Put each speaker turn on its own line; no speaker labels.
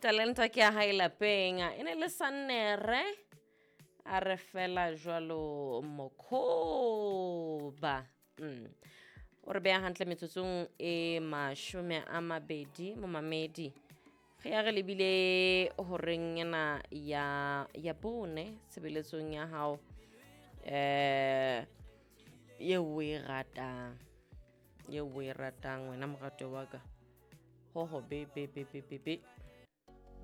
talenta ke a hae lapeng e ne le Sannere a re fela jwalo Mokhoba o re beha hantle metsotsong e 20 mo mamedi ge ya re lebile horeng yana ya bone sebeletsong ya hao ye o e ratang wena morato wa ka ho be